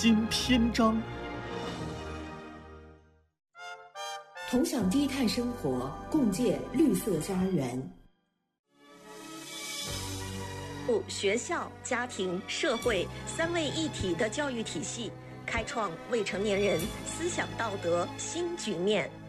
新篇章。 同享低碳生活，共建绿色家园。 学校、家庭、社会三位一体的教育体系，开创未成年人思想道德新局面。